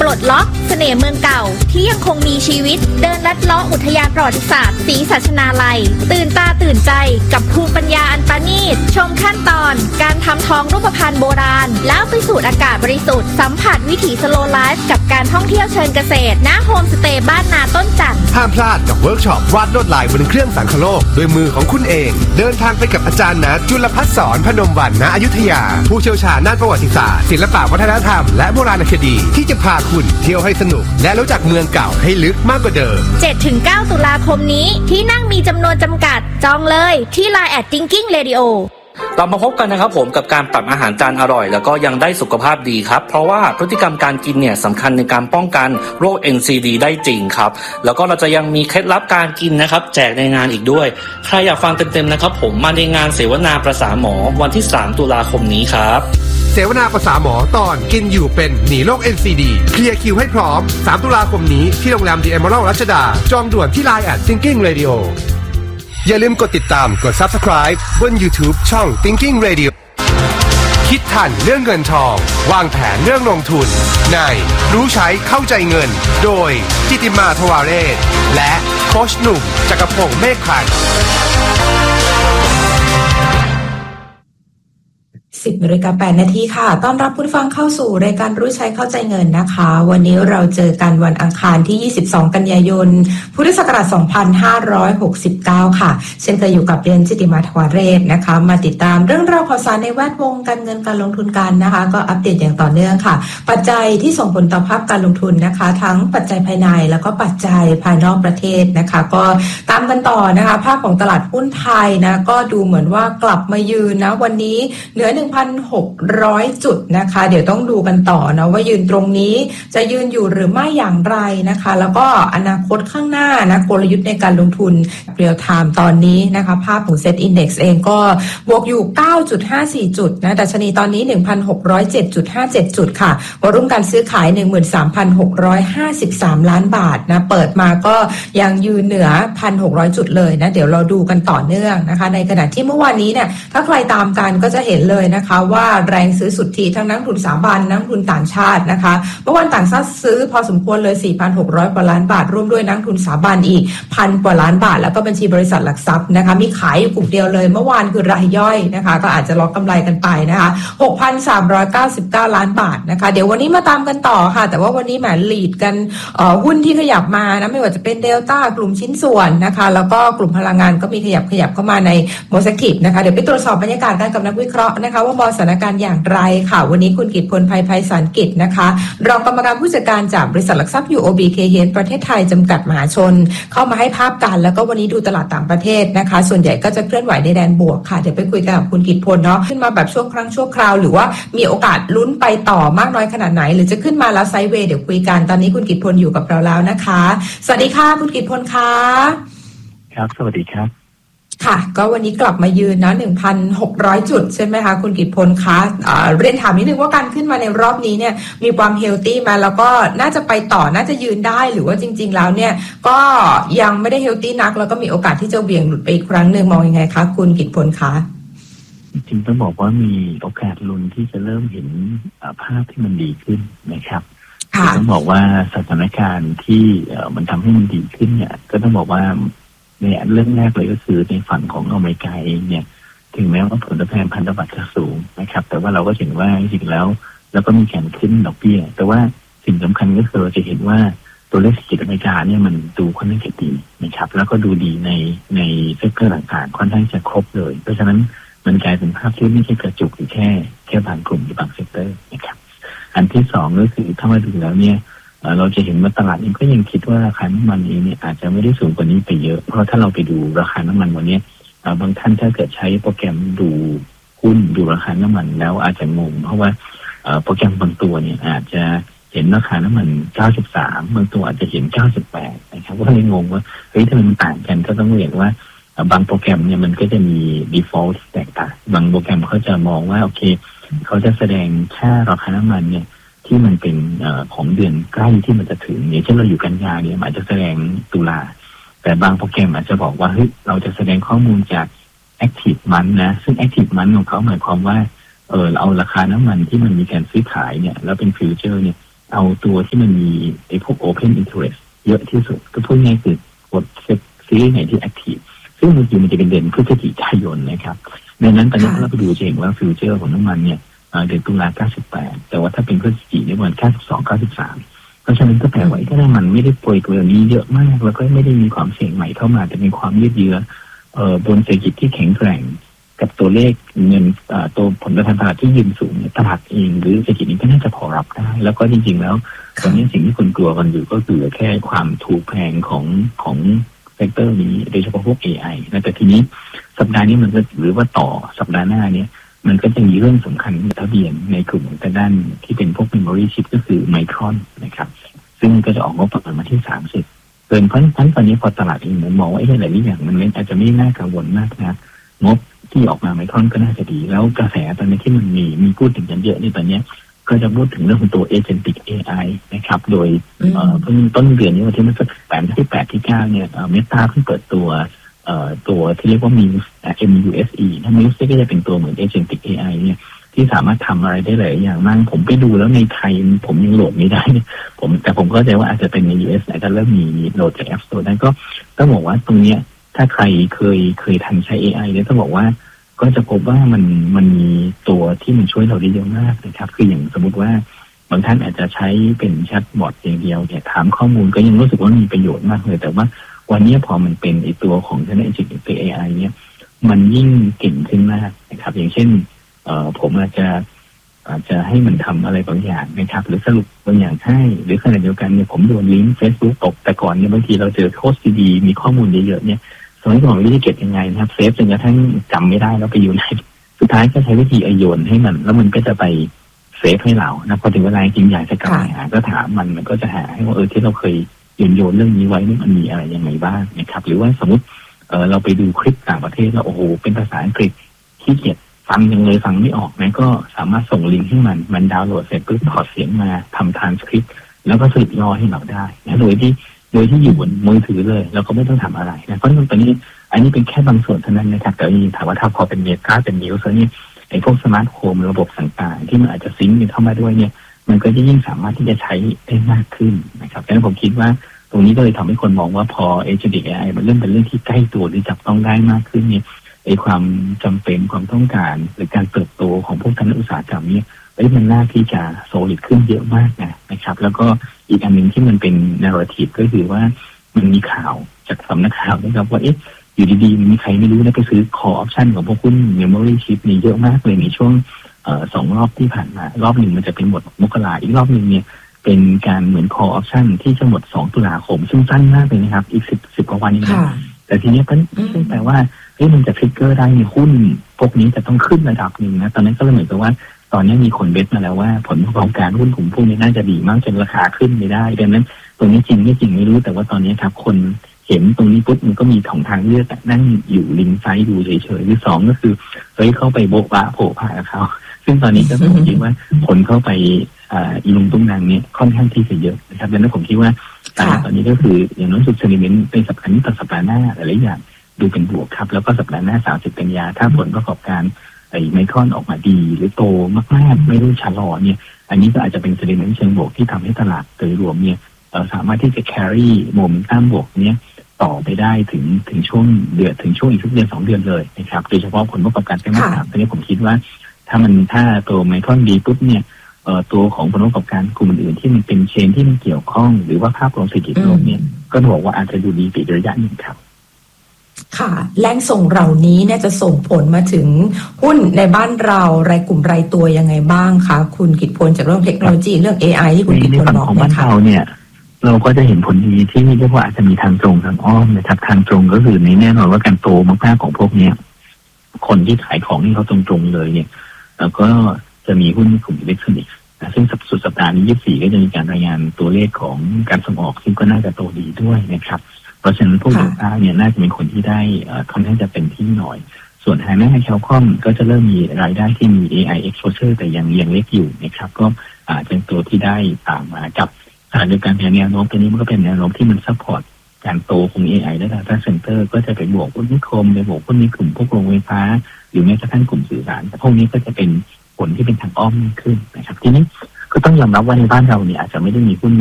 ลดล็อกเสน่ห์เมืองเก่าที่ยังคงมีชีวิตเดินลัดเลาะอุทยานประวัติศาสตร์ศรีสัชนาลัยตื่นตาตื่นใจกับภูมิปัญญาอันประณีตชมขั้นตอนการทำทองรูปพรรณโบราณแล้วไปสูดอากาศบริสุทธิ์สัมผัสวิถีสโลว์ไลฟ์กับการท่องเที่ยวเชิงเกษตรณโฮมสเตย์บ้านนาต้นจันทร์ห้ามพลาดกับเวิร์กช็อปวาดลวดลายบนเครื่องสังคโลกด้วยมือของคุณเองเดินทางไปกับอาจารย์ณจุลภัสสรพนมวรรณณอยุธยาผู้เชี่ยวชาญด้านประวัติศาสตร์ศิลปวัฒนธรรมและโบราณคดีที่จะพาคุณเที่ยวให้สนุกและรู้จักเมืองเก่าให้ลึกมากกว่าเดิม 7-9 ตุลาคมนี้ที่นั่งมีจำนวนจำกัดจองเลยที่ Line @Thinking Radio เรามาพบกันนะครับผมกับการปรับอาหารจานอร่อยแล้วก็ยังได้สุขภาพดีครับเพราะว่าพฤติกรรมการกินเนี่ยสำคัญในการป้องกันโรค NCD ได้จริงครับแล้วก็เราจะยังมีเคล็ดลับการกินนะครับแจกในงานอีกด้วยใครอยากฟังเต็มๆนะครับผมมาในงานเสวนาประสาหมอวันที่3 ตุลาคมนี้ครับเสวนาประสาหมอตอนกินอยู่เป็นหนีโรค NCD เคลียร์คิวให้พร้อม3 ตุลาคมนี้ที่โรงแรม The Emerald รัชดาจองด่วนที่ Line @Thinking Radioอย่าลืมกดติดตามกด Subscribe บน YouTube ช่อง Thinking Radio คิดทันเรื่องเงินทองวางแผนเรื่องลงทุนในรู้ใช้เข้าใจเงินโดยจิติมาทวาเรศและโค้ชหนุ่มจักรพงษ์เมฆพันธ์ 10:08 นาทีค่ะต้อนรับผู้ฟังเข้าสู่รายการรู้ใช้เข้าใจเงินนะคะวันนี้เราเจอกันวันอังคารที่22 กันยายนพุทธศักราช2569ค่ะเช่นเคยอยู่กับเรียนจิติมาทวาเรศนะคะมาติดตามเรื่องราวข่าวสารในแวดวงการเงินการลงทุนกันนะคะก็อัปเดตอย่างต่อเนื่องค่ะปัจจัยที่ส่งผลต่อภาพการลงทุนนะคะทั้งปัจจัยภายในแล้วก็ปัจจัยภายนอกประเทศนะคะก็ตามกันต่อนะคะภาพของตลาดหุ้นไทยนะก็ดูเหมือนว่ากลับมายืนนะวันนี้เหนือ1,600 จุดนะคะเดี๋ยวต้องดูกันต่อนะว่ายืนตรงนี้จะยืนอยู่หรือไม่อย่างไรนะคะแล้วก็อนาคตข้างหน้านะกลยุทธ์ในการลงทุนเรียลไทม์ตอนนี้นะคะภาพของ Set Index เองก็บวกอยู่ 9.54 จุดนะดัชนีตอนนี้ 1,607.57 จุดค่ะวอลุ่มการซื้อขาย 13,653 ล้านบาทนะเปิดมาก็ยังยืนเหนือ 1,600 จุดเลยนะเดี๋ยวเราดูกันต่อเนื่องนะคะในขณะที่เมื่อวานนี้เนี่ยถ้าใครตามกันก็จะเห็นเลยนะคะว่าแรงซื้อสุทธิทั้งนักทุนสถาบันนักทุนต่างชาตินะคะเมื่อวันต่างชาติซื้อพอสมควรเลย 4,600 กว่าล้านบาทร่วมด้วยนักทุนสถาบันอีก 1,000 กว่าล้านบาทแล้วก็บัญชีบริษัทหลักทรัพย์นะคะมีขายอยู่กลุ่มเดียวเลยเมื่อวานคือรายย่อยนะคะก็อาจจะล็อกกำไรกันไปนะคะ 6,399 ล้านบาทนะคะเดี๋ยววันนี้มาตามกันต่อค่ะแต่ว่าวันนี้แหมลีดกันหุ้นที่ขยับมานะไม่ว่าจะเป็นเดลต้ากลุ่มชิ้นส่วนนะคะแล้วก็กลุ่มพลังงานก็มีขยับเข้ามาในโมเซคทีฟนะคะเดี๋ยวไปตรวจสอบบรรยากาศกันกับนักวิเคราะห์นะคะว่ามองสถานการณ์อย่างไรค่ะวันนี้คุณกิตพลไพศาลกิจนะคะรองกรรมการผู้จัดการจากบริษัทหลักทรัพย์ UOB Kay Hian ประเทศไทยจำกัดมหาชนเข้ามาให้ภาพกันแล้วก็วันนี้ดูตลาดต่างประเทศนะคะส่วนใหญ่ก็จะเคลื่อนไหวในแดนบวกค่ะเดี๋ยวไปคุยกันกับคุณกิตพลเนาะขึ้นมาแบบช่วงครั้งชั่วคราวหรือว่ามีโอกาสลุ้นไปต่อมากน้อยขนาดไหนหรือจะขึ้นมาแล้วไซด์เวย์เดี๋ยวคุยกันตอนนี้คุณกิตพลอยู่กับเราแล้วนะคะสวัสดีค่ะคุณกิตพลค่ะครับสวัสดีครับค่ะก็วันนี้กลับมายืนนะ 1,600 จุดใช่ไหมคะคุณกิตพลคะเรียนถามนิดนึงว่าการขึ้นมาในรอบนี้เนี่ยมีความเฮลตี้มาแล้วก็น่าจะไปต่อน่าจะยืนได้หรือว่าจริงๆแล้วเนี่ยก็ยังไม่ได้เฮลตี้นักแล้วก็มีโอกาสที่จะเบี่ยงหลุดไปอีกครั้งหนึ่งมองยังไงคะคุณกิตพลคะจริงๆต้องบอกว่ามีโอกาสลุ้นที่จะเริ่มเห็นภาพที่มันดีขึ้นนะครับต้องบอกว่าสถานการณ์ที่มันทำให้มันดีขึ้นเนี่ยก็ต้องบอกว่าในเรื่องแรกเลยก็คือในฝั่งของอเมริกาเองเนี่ยถึงแม้ว่าผลตอบแทนพันธบัตรจะสูงนะครับแต่ว่าเราก็เห็นว่าจริงๆแล้วแล้วก็มีการขึ้นดอกเบี้ยแต่ว่าสิ่งสำคัญก็คือเราจะเห็นว่าตัวเลขเศรษฐกิจอเมริกาเนี่ยมันดูค่อนข้างจะดีนะครับแล้วก็ดูดีในเซกเตอร์ต่างๆค่อนข้างจะครบเลยเพราะฉะนั้นมันกลายเป็นภาพที่ไม่ใช่กระจุกอยู่แค่บางกลุ่มหรือบางเซกเตอร์นะครับอันที่สองก็คือถ้ามาดูแล้วเนี่ยเราจะเห็นว่าตลาดเองก็ยังคิดว่าราคาน้ำมันเองเนี่ยอาจจะไม่ได้สูงกว่านี้ไปเยอะเพราะถ้าเราไปดูราคาน้ำมันวันนี้บางท่านถ้าเกิดใช้โปรแกรมดูหุ้นดูราคาน้ำมันแล้วอาจจะงงเพราะว่าโปรแกรมบางตัวเนี่ยอาจจะเห็นราคาน้ำมัน93บางตัวอาจจะเห็น98นะครับก็เลยงงว่าเฮ้ยทำไมมันต่างกันก็ต้องเรียนว่าบางโปรแกรมเนี่ยมันก็จะมี default แตกต่างบางโปรแกรมเขาจะมองว่าโอเคเขาจะแสดงค่าราคาน้ำมันเนี่ยที่มันเป็นของเดือนใกล้ที่มันจะถึงอย่างเช่นเราอยู่กันยาเนี่ยอาจจะแสดงตุลาแต่บางโปรแกรมอาจจะบอกว่าเฮ้ยเราจะแสดงข้อมูลจาก active month นะซึ่ง active month ของเขาหมายความว่าเราเอาราคาน้ำมันที่มันมีการซื้อขายเนี่ยแล้วเป็นฟิวเจอร์เนี่ยเอาตัวที่มันมีไอ้พวก Open Interest เยอะที่สุดก็พูดง่ายคือกดซีรีส์ไหนที่ Active ซึ่งบางทีมันจะเป็นเดือนพฤศจิกายนนะครับดังนั้นตอนนี้เราไปดูจะเห็นว่าฟิวเจอร์ของน้ำมันเนี่ยเดือนตุลา98แต่ว่าถ้าเป็นพฤศจิกายนเนี่ย92 93เพราะฉะนั้นก็แปลว่าถ้ามันไม่ได้ป่วยตัวนี้เยอะมากแล้วก็ไม่ได้มีความเสี่ยงใหม่เข้ามาแต่มีความยืดเยื้อบนเศรษฐกิจที่แข็งแกร่งกับตัวเลขเงินตัวผลประทานตลาดที่ยืนสูงตลาดเองหรือเศรษฐกิจนี้ก็น่าจะพอรับได้แล้วก็จริงๆแล้วตอนนี้สิ่งที่คนกลัวกันอยู่ก็คือแค่ความถูกแพงของเซกเตอร์นี้โดยเฉพาะพวก AI นะแต่ทีนี้สัปดาห์นี้มันก็หรือว่าต่อสัปดาห์หน้าเนี่ยมันก็จะมีเรื่องสำคัญทะเบียนในกลุ่มทางด้านที่เป็นพวก memory chip ก็คือไมครอนนะครับซึ่งก็จะออกงบประมาณที่30เกินเพราะตอนนี้พอตลาดเองผมมองว่าหลายๆอย่างมันอาจจะไม่น่ากังวลมากนะงบที่ออกมาไมครอนก็น่าจะดีแล้วกระแสตอนนี้ที่มันมีพูดถึงกันเยอะในตอนนี้ก็จะพูดถึงเรื่องของตัว agentic AI นะครับโดยเพิ่งต้นเดือนนี้วันที่มันสัก8 ที่ 9เนี่ยMetaเพิ่งเปิดตัวที่เรียกว่า MUSE นะ MUSE ก็จะเป็นตัวเหมือน agentic AI เนี่ยที่สามารถทำอะไรได้หลายอย่างมากผมไปดูแล้วในไทยผมยังโหลดไม่ได้แต่ผมก็เข้าใจว่าอาจจะเป็นใน US อาจจะเริ่มมีโหลดจาก App Store นั้นก็ต้องบอกว่าตรงเนี้ยถ้าใครเคยทันใช้ AI เนี่ยต้องบอกว่าก็จะพบว่ามันมีตัวที่มันช่วยเราได้เยอะมากนะครับคืออย่างสมมติว่าบางท่านอาจจะใช้เป็นแชทบอทอย่างเดียวเนี่ยถามข้อมูลก็ยังรู้สึกว่ามีประโยชน์มากเลยแต่ว่าวันนี้พอมันเป็นไอตัวของทางด้าน Agentic AI เนี่ยมันยิ่งเก่งขึ้นมากนะครับอย่างเช่นผมอาจจะให้มันทำอะไรบางอย่างนะครับหรือสรุปบางอย่างให้หรือขณะเดียวกันเนี่ยผมโดนลิงก์ Facebook ตกแต่ก่อนเนี่ยบางทีเราเจอโพสต์ดีๆมีข้อมูลเยอะๆเนี่ยสมัยก่อนวิธีเก็บยังไงนะครับเซฟจนกระทั่งจำไม่ได้แล้วไปอยู่ไหนสุดท้ายก็ใช้วิธีโยนให้มันแล้วมันก็จะไปเซฟให้เรานะพอถึงเวลาจริงอยากจะกลับไปหาก็ถามมันก็จะหาให้ว่าที่เราเคยโยนเรื่องนี้ไว้นี่มันมีอะไรยังไงบ้างนะครับหรือว่าสมมติเราไปดูคลิปต่างประเทศแล้วโอ้โหเป็นภาษาอังกฤษขี้เกียจฟังยังเลยฟังไม่ออกนะก็สามารถส่งลิงก์ให้มันดาวน์โหลดเสร็จปุ๊บถอดเสียงมาทำทรานสคริปต์แล้วก็สรุปย่อให้เราได้นะโดยที่อยู่บนมือถือเลยเราก็ไม่ต้องทำอะไรนะเพราะฉะนั้นตอนนี้อันนี้เป็นแค่บางส่วนเท่านั้นนะครับแต่จริงๆถามว่าถ้าพอเป็นเมกาเป็นนิวส์นี่ไอ้พวกสมาร์ทโฮมระบบต่างๆที่มันอาจจะซิงค์เข้ามาด้วยเนี่ยมันก็จะยิ่งสามารถที่จะใช้ได้มากขึ้นนะครับดังนั้นผมคิดว่าตรงนี้ก็เลยทำให้คนมองว่าพอ Agentic AI มันเริ่มเป็นเรื่องที่ใกล้ตัวหรือจับต้องได้มากขึ้นเนี่ยไอ้ความจำเป็นความต้องการหรือการเติบโตของพวกทางอุตสาหกรรมเนี่ยมันน่าที่จะโซลิดขึ้นเยอะมากนะครับแล้วก็อีกอันหนึ่งที่มันเป็น narrative ก็คือว่ามันมีข่าวจากสำนักข่าวนะครับว่าอยู่ดีๆมีใครไม่รู้นะไปซื้อ call option ของพวกหุ้น memory chip นี่เยอะมากเลยในช่วง2 รอบที่ผ่านมารอบหนึ่งมันจะเป็นหมดมกราอีกรอบหนึ่งเนี่ยเป็นการเหมือน call option ที่จะหมด2 ตุลาคมซึ่งสั้นมากเลยนะครับอีก10 กว่าวันเองนะแต่ทีนี้ก็ซึ่งแปลว่ามันจะทริกเกอร์ได้ในหุ้นพวกนี้จะต้องขึ้นระดับหนึ่งนะตอนนั้นก็เลยเหมือนกับว่าตอนนี้มีคนเบสมาแล้วว่าผลประกอบการหุ้นกลุ่มพวกนี้น่าจะดีมากจนราคาขึ้นไม่ได้ดังนั้นตรงนี้จริงไม่จริงไม่รู้แต่ว่าตอนนี้ครับคนเห็นตรงนี้ปุ๊บมันก็มีของทางเลือกนั่งอยู่ลิงก์ไซด์ดูเฉยๆหรือ2ก็คือเข้าไปโบกบะโผล่ผ่าเขาซึ่งตอนนี้ก็ผมคิดว่าคนเข้าไปอีลุงตุ้งนางเนี่ยค่อนข้างที่จะเยอะนะครับดังนั้นผมคิดว่าตอนนี้ก็คืออย่างน้อยสุดเซนิเมนต์เป็นสัปดาห์นี้ต่อสัปดาห์หน้าหลายอย่างดูเป็นบวกครับแล้วก็สัปดาห์หน้า30 กันยาถ้าผลประกอบการไมครอนออกมาดีหรือโตมากๆไม่รู้ชะลอเนี่ยอันนี้ก็อาจจะเป็นเซนิเมนต์เชิงบวกที่ทำให้ตลาดโดยรวมเนี่ยสามารถที่จะ carry โมเมนตัมบวกเนี่ยต่อไปได้ถึงช่วงถึงช่วงอีกทุกเดือน2 เดือนเลยนะครับโดยเฉพาะผลประกอบการไตรมาส 3ตอนนี้ผมคิดว่าถ้าตัวไมครอนดีปุ๊บเนี่ยตัวของผลประกอบการกลุ่มอื่นที่มันเป็นเชนที่มันเกี่ยวข้องหรือว่าภาพรวมเศรษฐกิจโลกเนี่ยก็บอกว่าอาจจะดูดีไประยะหนึ่งครับค่ะแรงส่งเหล่านี้เนี่ยจะส่งผลมาถึงหุ้นในบ้านเรารายกลุ่มรายตัวยังไงบ้างคะคุณกิตพลจากเรื่องเทคโนโลยีเรื่อง AI ที่คุณกิตพลบอกนะคะเนี่ยเราก็จะเห็นผลดีที่เรียกว่าอาจจะมีทางตรงทางอ้อมนะครับทางตรงก็คือในแน่นอนว่าการโตมากๆของพวกนี้คนที่ขายของที่เขาตรงๆเลยเนี่ยแล้วก็จะมีหุ้นกลุ่มอิเล็กทรอนิกส์ซึ่งสุดสัปดาห์นี้24ก็จะมีการรายงานตัวเลขของการส่งออกซึ่งก็น่าจะโตดีด้วยนะครับเพราะฉะนั้นพวกโดต้าเนี่ยน่าจะเป็นคนที่ได้ค่อนข้างจะเป็นที่หน่อยส่วนทางด้านแคลคอมก็จะเริ่มมีรายได้ที่มี AI exposure แต่ยังเล็กอยู่นะครับก็เป็นตัวที่ได้ตามมากับโดยการแนวโน้มตัวนี้มันก็เป็นแนวโน้มที่มันซัพพอร์ตการโตของ AI และ Data Center ก็จะไปบวกหุ้นนิคมไปบวกหุ้นในกลุ่มพวกโรงไฟฟ้าหรือแม้กระทั่งกลุ่มสื่อสารแต่พวกนี้ก็จะเป็นผลที่เป็นทางอ้อมขึ้นนะครับทีนี้ก็ต้องยอมรับว่าในบ้านเราเนี่ยอาจจะไม่ได้มีหุ้น